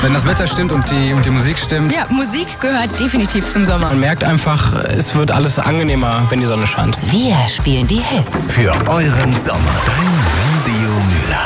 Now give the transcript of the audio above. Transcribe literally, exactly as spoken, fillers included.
Wenn das Wetter stimmt und die, und die Musik stimmt. Ja, Musik gehört definitiv zum Sommer. Man merkt einfach, es wird alles angenehmer, wenn die Sonne scheint. Wir spielen die Hits. Für euren Sommer. Dein Radio Müller.